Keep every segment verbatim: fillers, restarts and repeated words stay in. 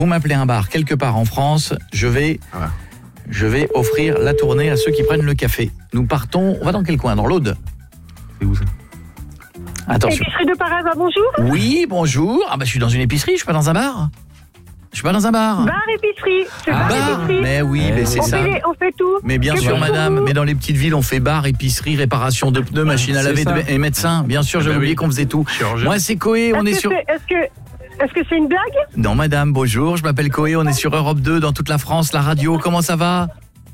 Vous m'appelez un bar quelque part en France, je vais, ah. je vais offrir la tournée à ceux qui prennent le café. Nous partons, on va dans quel coin? Dans l'Aude? C'est où ça? Attention. Épicerie de Parasa, bonjour. Oui, bonjour. Ah bah je suis dans une épicerie, je suis pas dans un bar. Je suis pas dans un bar. Bar épicerie. C'est ah, bar, bar épicerie. Mais oui, mais c'est on ça. Fait les, on fait tout. Mais bien que sûr, madame. vous. Mais dans les petites villes, on fait bar, épicerie, réparation de pneus, machine à laver et médecin. Bien sûr, j'avais bah oublié oui. qu'on faisait tout. Chirurgien. Moi, c'est Coé. On est, est sur. Est-ce que est-ce que c'est une blague? Non, madame. Bonjour. Je m'appelle Coé. On est sur Europe deux dans toute la France, la radio. Comment ça va?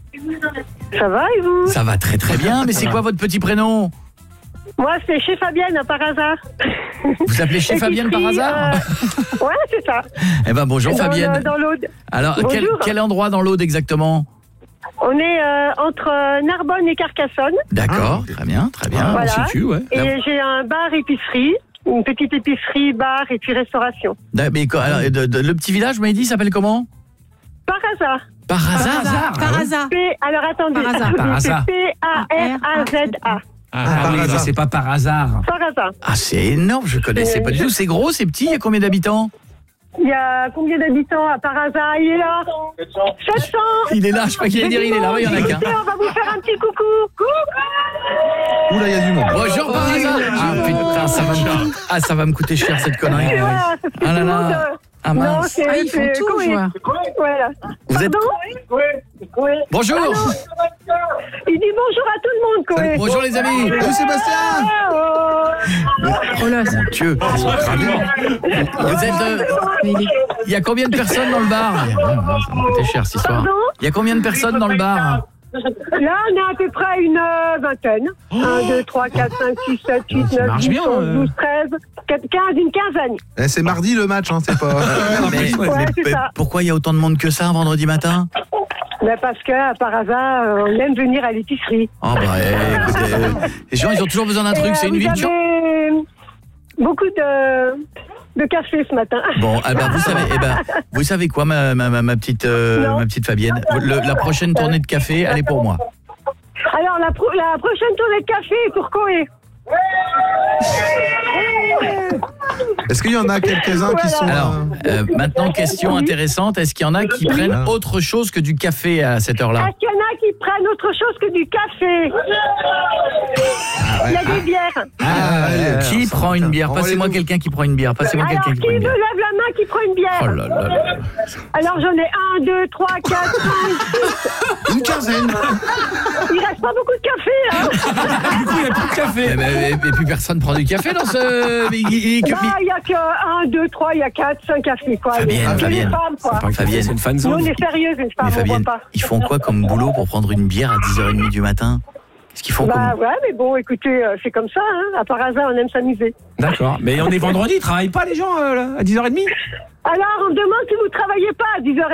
Ça va et vous? Ça va très très bien. Mais c'est quoi votre petit prénom? Moi, c'est chez Fabienne, par hasard. Vous appelez chez Fabienne par hasard? euh... Ouais, c'est ça. Eh ben bonjour dans Fabienne. Le, dans l'Aude. Alors, quel, quel endroit dans l'Aude exactement? On est euh, entre Narbonne et Carcassonne. D'accord, ah, très bien, très bien. Voilà. On situe, ouais. Et Là... j'ai un bar-épicerie, une petite épicerie, bar et puis restauration. Mais alors, de, de, le petit village, vous m'avez dit, s'appelle comment? Par hasard. Par hasard? Par hasard. Par hasard. P... Alors attendez. Par hasard. Par hasard. C'est P A R A Z A. Ah, ah oui, c'est pas par hasard. Par hasard. Ah, c'est énorme, je connaissais euh... pas du tout. C'est gros, c'est petit, il y a combien d'habitants? Il y a combien d'habitants à Parasa? Il est là. sept cents. Il est là, je crois qu'il allait dire il est là, oui, il y en a qu'un. On va vous faire un petit coucou. Coucou. Oula, il y a du monde. Bonjour Parasa. Ah putain, ça va me ah, ça va me coûter cher cette connerie. Voilà, ah là là. Ah mince. Non, c'est, ah, ils font tout, oui. Voilà. Vous êtes... Oui. Oui. Bonjour. Ah, il dit bonjour à tout le monde, Coé. Bonjour les amis. Bonjour Sébastien. Oh là, mon Dieu, ils sont cramés. Vous êtes... Euh... Il y a combien de personnes dans le bar? Ça va coûter cher cette histoire. Il y a combien de personnes dans le bar? Là, on est à peu près une euh, vingtaine. Oh. un, deux, trois, quatre, cinq, six, sept, huit, neuf, dix, onze, douze, treize, quinze, une quinzaine. Eh, c'est mardi le match, hein, c'est pas... mais, ouais, mais, c'est mais ça. Pourquoi il y a autant de monde que ça un vendredi matin? Mais parce que, par hasard, on aime venir à l'épicerie. Oh bah, écoutez, euh, les gens, ils ont toujours besoin d'un truc, c'est une ville... Vous avez beaucoup de... de café ce matin. Bon, eh ben, vous savez, eh ben, vous savez quoi, ma, ma, ma, ma petite, euh, ma petite Fabienne, le, la prochaine tournée de café, elle est pour moi. Alors la, pro- la prochaine tournée de café est pour Coé. Est-ce qu'il y en a quelques-uns qui sont... Alors, euh, maintenant, question intéressante, est-ce qu'il y en a qui prennent autre chose que du café à cette heure-là? Est-ce qu'il y en a qui prennent autre chose que du café? Il y a des bières. Ah, euh, qui prend une bière? Passez-moi quelqu'un qui prend une bière. Passez-moi Alors, quelqu'un qui prend une bière. qui me lève la main qui prend une bière? Oh là là là. Alors j'en ai un, deux, trois, quatre, cinq, une quinzaine. Il reste pas beaucoup de café, hein. Du coup, il n'y a plus de café. Et, ben, et, et puis personne prend du café dans ce... Il n'y a que un, deux, trois, il y a quatre, cinq cafés, quoi. Fabienne, Fabienne. Femmes, Fabienne, c'est une fan zone. Nous, on est sérieuses, une femme, mais Fabienne, pas. ils font quoi comme boulot pour prendre une bière à dix heures trente du matin? Qu'est-ce qu'ils font bah, comme... ouais, mais bon, écoutez, euh, c'est comme ça, hein. À part hasard, on aime s'amuser. D'accord, mais on est vendredi, ils travaillent pas les gens euh, à dix heures trente? Alors, on me demande si vous travaillez pas à dix heures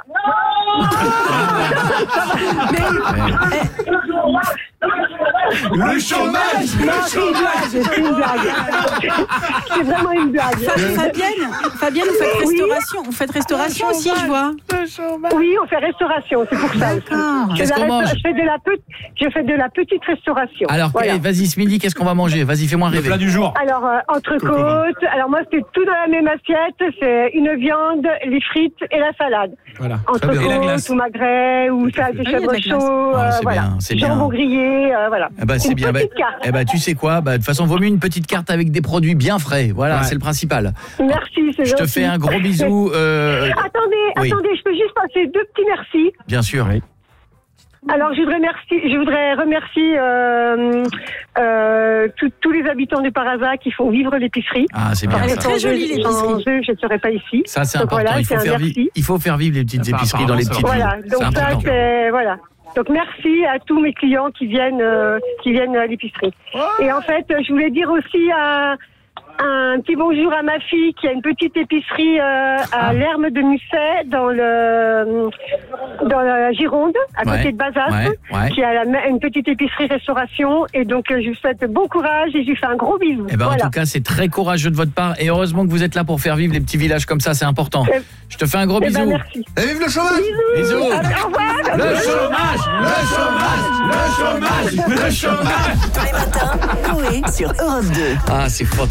trente. Le chômage, non, c'est une blague, c'est une blague. C'est vraiment une blague. Fabienne, Fabienne, vous faites restauration, oui. Vous faites restauration aussi, je vois. Oui, on fait restauration, c'est pour ça aussi. Qu'est-ce qu'on mange? Je fais de la petite, je fais de la petite restauration. Alors, voilà. Vas-y, ce midi, qu'est-ce qu'on va manger? Vas-y, fais-moi rêver. Le plat du jour. Alors, euh, entrecôte. Alors moi, c'est tout dans la même assiette. C'est une viande, les frites et la salade. Voilà. Entrecôte ou magret ou salade de chèvre chaud. Ah, c'est bien, c'est bien. Jambon grillé, euh, voilà. Eh ben, c'est bien. Bah, eh ben, tu sais quoi? Bah, de toute façon, vaut mieux une petite carte avec des produits bien frais. Voilà, ouais. C'est le principal. Merci, c'est Je te fais un gros bisou. Euh... Attendez, oui. attendez, je peux juste passer deux petits merci. Bien sûr, oui. Alors, je voudrais, merci, je voudrais remercier euh, euh, tous les habitants de Parasa qui font vivre l'épicerie. Ah, c'est bien. Elle est très jolie, l'épicerie. Je ne serais pas ici. Ça, c'est donc important. Voilà, il, faut faire vi- il faut faire vivre les petites épiceries dans les petites villes. Voilà, donc ça, c'est... Voilà. Donc merci à tous mes clients qui viennent euh, qui viennent à l'épicerie. Oh. Et en fait, je voulais dire aussi un, un petit bonjour à ma fille qui a une petite épicerie euh, à ah. l'Herme de Musset dans le dans la Gironde, à ouais. côté de Bazas, ouais. Ouais. qui a la, une petite épicerie restauration. Et donc je lui souhaite bon courage et je lui fais un gros bisou. Et ben voilà. En tout cas, c'est très courageux de votre part et heureusement que vous êtes là pour faire vivre les petits villages comme ça, c'est important. Et je te fais un gros et bisou. Ben merci. Et vive le chômage. Bisous. Bisous. Au revoir. Le chômage, le chômage, le chômage, le chômage. Tous les matins, Coé sur Europe deux. Ah, c'est fantastique.